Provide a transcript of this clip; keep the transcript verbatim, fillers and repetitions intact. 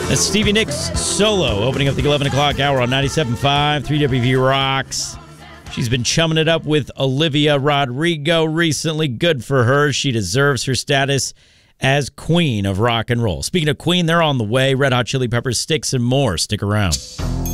That's Stevie Nicks solo opening up the eleven o'clock hour on ninety-seven point five, three W V Rocks. She's been chumming it up with Olivia Rodrigo recently. Good for her. She deserves her status as queen of rock and roll. Speaking of queen, they're on the way. Red Hot Chili Peppers, Sticks, and more. Stick around.